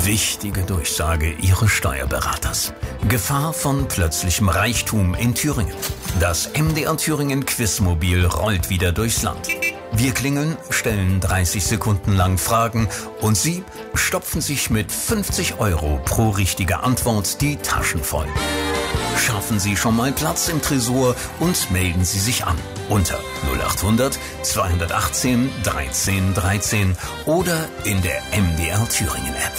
Wichtige Durchsage Ihres Steuerberaters. Gefahr von plötzlichem Reichtum in Thüringen. Das MDR Thüringen Quizmobil rollt wieder durchs Land. Wir klingeln, stellen 30 Sekunden lang Fragen und Sie stopfen sich mit 50 € pro richtige Antwort die Taschen voll. Schaffen Sie schon mal Platz im Tresor und melden Sie sich an unter 0800 218 13 13 oder in der MDR Thüringen App.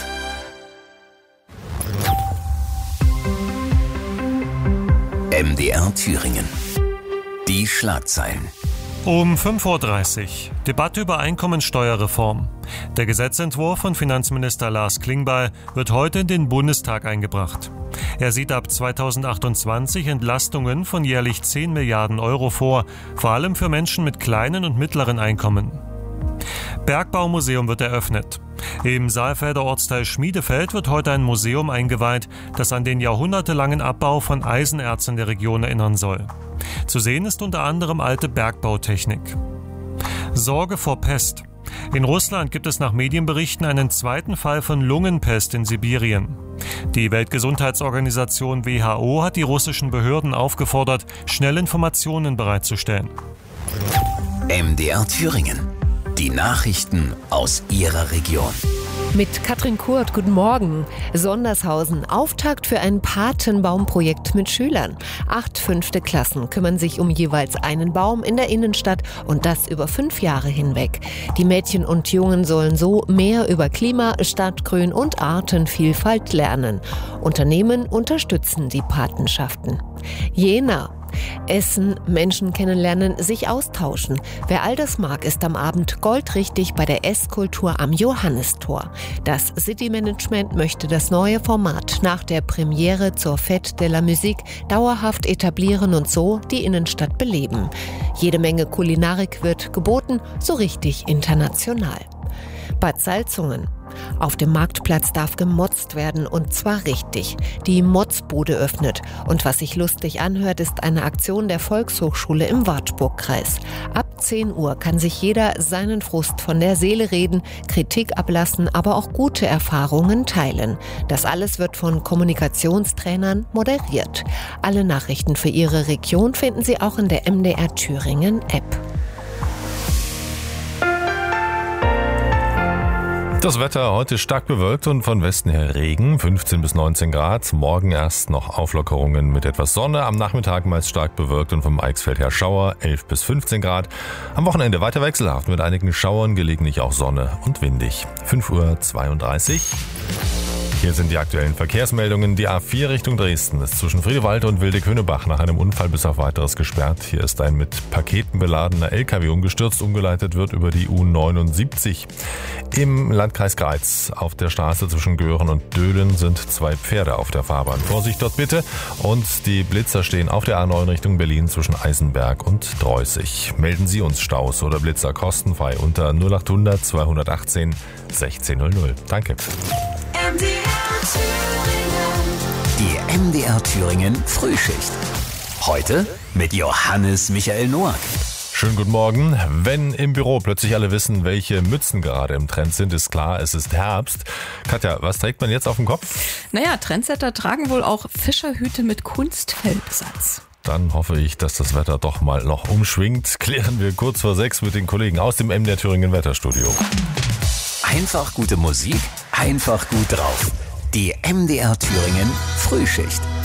MDR Thüringen. Die Schlagzeilen. Um 5:30 Uhr. Debatte über Einkommensteuerreform. Der Gesetzentwurf von Finanzminister Lars Klingbeil wird heute in den Bundestag eingebracht. Er sieht ab 2028 Entlastungen von jährlich 10 Milliarden € vor, vor allem für Menschen mit kleinen und mittleren Einkommen. Bergbaumuseum wird eröffnet. Im Saalfelder Ortsteil Schmiedefeld wird heute ein Museum eingeweiht, das an den jahrhundertelangen Abbau von Eisenerz in der Region erinnern soll. Zu sehen ist unter anderem alte Bergbautechnik. Sorge vor Pest. In Russland gibt es nach Medienberichten einen zweiten Fall von Lungenpest in Sibirien. Die Weltgesundheitsorganisation WHO hat die russischen Behörden aufgefordert, schnell Informationen bereitzustellen. MDR Thüringen. Die Nachrichten aus Ihrer Region. Mit Katrin Kurt, guten Morgen. Sondershausen, Auftakt für ein Patenbaumprojekt mit Schülern. 8 5. Klassen kümmern sich um jeweils einen Baum in der Innenstadt und das über 5 Jahre hinweg. Die Mädchen und Jungen sollen so mehr über Klima, Stadtgrün und Artenvielfalt lernen. Unternehmen unterstützen die Patenschaften. Jena. Essen, Menschen kennenlernen, sich austauschen. Wer all das mag, ist am Abend goldrichtig bei der Esskultur am Johannistor. Das City Management möchte das neue Format nach der Premiere zur Fête de la Musique dauerhaft etablieren und so die Innenstadt beleben. Jede Menge Kulinarik wird geboten, so richtig international. Bad Salzungen. Auf dem Marktplatz darf gemotzt werden und zwar richtig. Die Motzbude öffnet. Und was sich lustig anhört, ist eine Aktion der Volkshochschule im Wartburgkreis. Ab 10 Uhr kann sich jeder seinen Frust von der Seele reden, Kritik ablassen, aber auch gute Erfahrungen teilen. Das alles wird von Kommunikationstrainern moderiert. Alle Nachrichten für Ihre Region finden Sie auch in der MDR Thüringen App. Das Wetter heute stark bewölkt und von Westen her Regen, 15 bis 19 Grad. Morgen erst noch Auflockerungen mit etwas Sonne. Am Nachmittag meist stark bewölkt und vom Eichsfeld her Schauer, 11 bis 15 Grad. Am Wochenende weiter wechselhaft mit einigen Schauern, gelegentlich auch Sonne und windig. 5:32 Uhr. Hier sind die aktuellen Verkehrsmeldungen. Die A4 Richtung Dresden ist zwischen Friedewald und Wildeköhnebach nach einem Unfall bis auf weiteres gesperrt. Hier ist ein mit Paketen beladener LKW umgestürzt. Umgeleitet wird über die U79. Im Landkreis Greiz auf der Straße zwischen Göhren und Döhlen sind 2 Pferde auf der Fahrbahn. Vorsicht dort bitte. Und die Blitzer stehen auf der A9 Richtung Berlin zwischen Eisenberg und Dreußig. Melden Sie uns Staus oder Blitzer kostenfrei unter 0800 218 1600. Danke. Die MDR Thüringen Frühschicht. Heute mit Johannes Michael Noack. Schönen guten Morgen. Wenn im Büro plötzlich alle wissen, welche Mützen gerade im Trend sind, ist klar, es ist Herbst. Katja, was trägt man jetzt auf dem Kopf? Naja, Trendsetter tragen wohl auch Fischerhüte mit Kunstfellbesatz. Dann hoffe ich, dass das Wetter doch mal noch umschwingt. Klären wir kurz vor 6 mit den Kollegen aus dem MDR Thüringen Wetterstudio. Einfach gute Musik, einfach gut drauf. Die MDR Thüringen Frühschicht.